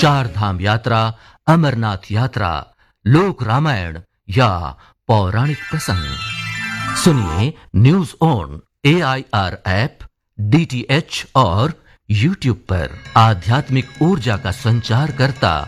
चार धाम यात्रा, अमरनाथ यात्रा, लोक रामायण या पौराणिक प्रसंग सुनिए news on AIR app, DTH और YouTube पर। आध्यात्मिक ऊर्जा का संचार करता